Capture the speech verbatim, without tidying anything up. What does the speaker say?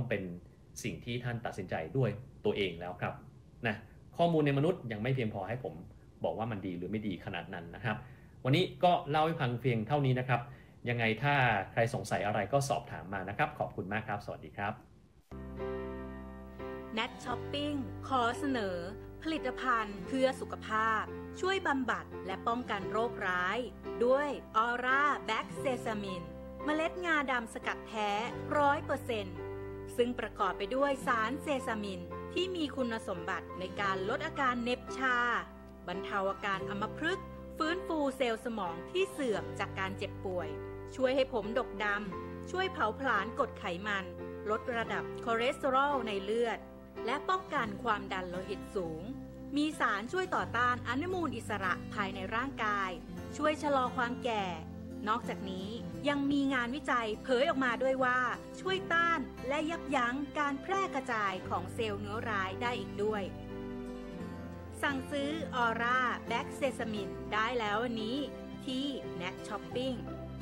เป็นสิ่งที่ท่านตัดสินใจด้วยตัวเองแล้วครับนะข้อมูลในมนุษย์ยังไม่เพียงพอให้ผมบอกว่ามันดีหรือไม่ดีขนาดนั้นนะครับวันนี้ก็เล่าให้ฟังเพียงเท่านี้นะครับยังไงถ้าใครสงสัยอะไรก็สอบถามมานะครับขอบคุณมากครับสวัสดีครับ Nat Shopping ขอเสนอผลิตภัณฑ์เพื่อสุขภาพช่วยบำบัดและป้องกันโรคร้ายด้วย Aura Black Sesame เมล็ดงาดำสกัดแท้ ร้อยเปอร์เซ็นต์ ซึ่งประกอบไปด้วยสารเซซามินที่มีคุณสมบัติในการลดอาการเหน็บชาบรรเทาอาการอัมพฤกษ์ฟื้นฟูเซลล์สมองที่เสื่อมจากการเจ็บป่วยช่วยให้ผมดกดำช่วยเผาผลาญกรดไขมันลดระดับคอเลสเตอรอลในเลือดและป้องกันความดันโลหิตสูงมีสารช่วยต่อต้านอนุมูลอิสระภายในร่างกายช่วยชะลอความแก่นอกจากนี้ยังมีงานวิจัยเผยออกมาด้วยว่าช่วยต้านและยับยั้งการแพร่กระจายของเซลล์เนื้อร้ายได้อีกด้วยสั่งซื้อ Aura Black Sesame ได้แล้ววันนี้ที่ Nat Shopping